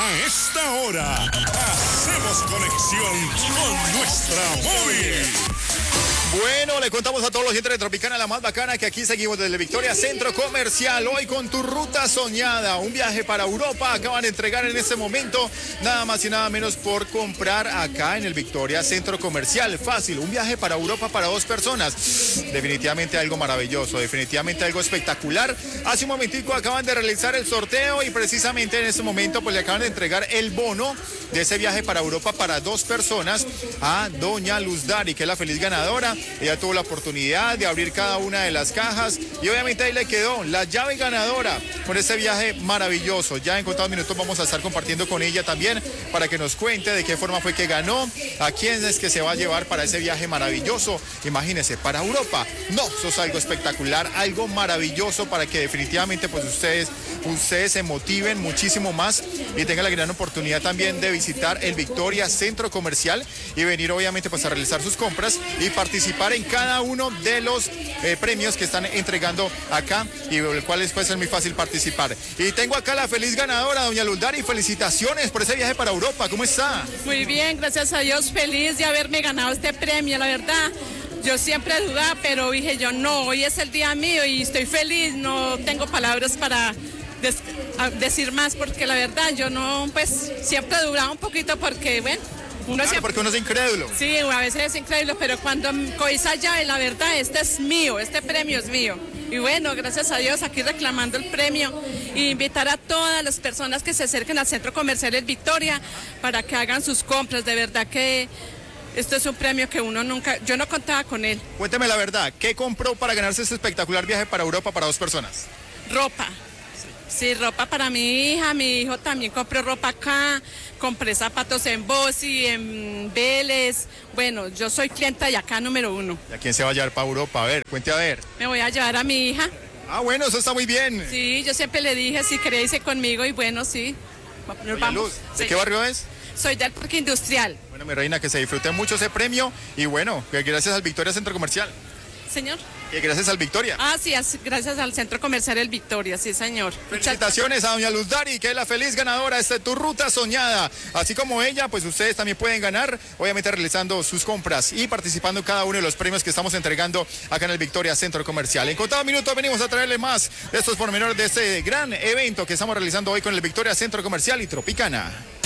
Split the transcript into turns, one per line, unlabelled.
A esta hora, hacemos conexión con nuestra móvil.
Bueno, le contamos a todos los oyentes de Tropicana, la más bacana, que aquí seguimos desde Victoria Centro Comercial, hoy con tu ruta soñada, un viaje para Europa. Acaban de entregar en este momento nada más y nada menos por comprar acá en el Victoria Centro Comercial. Fácil, un viaje para Europa para 2 personas. Definitivamente algo maravilloso, definitivamente algo espectacular. Hace un momentico acaban de realizar el sorteo y precisamente en este momento pues le acaban de entregar el bono de ese viaje para Europa para 2 personas a doña Luz Dari, que es la feliz ganadora. Ella tuvo la oportunidad de abrir cada una de las cajas y obviamente ahí le quedó la llave ganadora con este viaje maravilloso. Ya en contados minutos vamos a estar compartiendo con ella también para que nos cuente de qué forma fue que ganó, a quién es que se va a llevar para ese viaje maravilloso. Imagínense, para Europa. No, eso es algo espectacular, algo maravilloso para que definitivamente pues ustedes se motiven muchísimo más y tengan la gran oportunidad también de visitar el Victoria Centro Comercial y venir obviamente pues a realizar sus compras y participar en cada uno de los premios que están entregando acá y el cual puede ser muy fácil participar. Y tengo acá la feliz ganadora, doña Luz Dari. Felicitaciones por ese viaje para Europa. ¿Cómo está?
Muy bien, gracias a Dios, feliz de haberme ganado este premio, la verdad. Yo siempre dudaba, pero dije yo no, hoy es el día mío y estoy feliz, no tengo palabras para decir más porque la verdad yo no, pues siempre dudaba un poquito porque bueno,
porque uno es incrédulo.
Sí, a veces es incrédulo, pero cuando coisa ya, la verdad, este es mío, este premio es mío. Y bueno, gracias a Dios, aquí reclamando el premio e invitar a todas las personas que se acerquen al Centro Comercial El Victoria para que hagan sus compras. De verdad que esto es un premio que yo no contaba con él.
Cuénteme la verdad, ¿qué compró para ganarse este espectacular viaje para Europa para 2 personas?
Ropa. Sí, ropa para mi hija, mi hijo también compró ropa acá, compré zapatos en Bossi, en Vélez. Bueno, yo soy clienta de acá número 1.
¿Y a quién se va a llevar para Europa? A ver, cuente a ver.
Me voy a llevar a mi hija.
Ah, bueno, eso está muy bien.
Sí, yo siempre le dije si quería irse conmigo y bueno, sí. Nos vamos.
Luz, ¿de qué barrio es?
Soy del Parque Industrial.
Bueno, mi reina, que se disfrute mucho ese premio y bueno, que gracias al Victoria Centro Comercial.
Señor.
Que gracias al Victoria.
Ah, sí, gracias al Centro Comercial El Victoria, sí, señor.
Felicitaciones a doña Luz Dari, que es la feliz ganadora de tu ruta soñada. Así como ella, pues ustedes también pueden ganar, obviamente realizando sus compras y participando en cada uno de los premios que estamos entregando acá en el Victoria Centro Comercial. En contados minutos venimos a traerle más de estos pormenores de este gran evento que estamos realizando hoy con el Victoria Centro Comercial y Tropicana.